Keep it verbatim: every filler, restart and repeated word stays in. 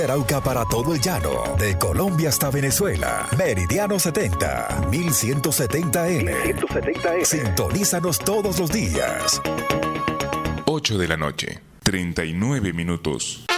Arauca para todo el llano, de Colombia hasta Venezuela. Meridiano setenta, mil ciento setenta eme. Sintonízanos todos los días. ocho de la noche, treinta y nueve minutos.